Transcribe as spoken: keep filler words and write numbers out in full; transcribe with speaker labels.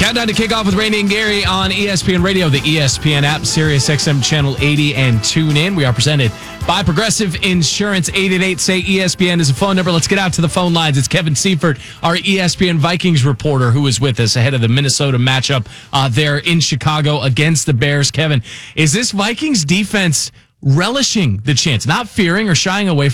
Speaker 1: Countdown to kickoff with Randy and Gary on E S P N Radio, the E S P N app, Sirius X M Channel eighty, and tune in. We are presented by Progressive Insurance. eight eight eight, say E S P N is a phone number. Let's get out to the phone lines. It's Kevin Seifert, our E S P N Vikings reporter, who is with us ahead of the Minnesota matchup uh, there in Chicago against the Bears. Kevin, is this Vikings defense relishing the chance, not fearing or shying away